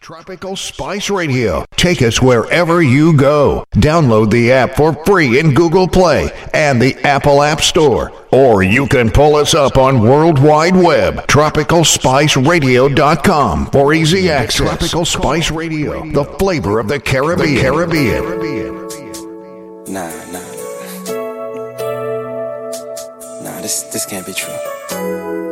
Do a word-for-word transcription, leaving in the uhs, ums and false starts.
Tropical Spice Radio. Take us wherever you go. Download the app for free in Google Play and the Apple App Store. Or you can pull us up on World Wide Web, tropical spice radio dot com for easy access. Tropical Spice Radio, the flavor of the Caribbean. The Caribbean. Nah, nah, nah. Nah, this, this can't be true.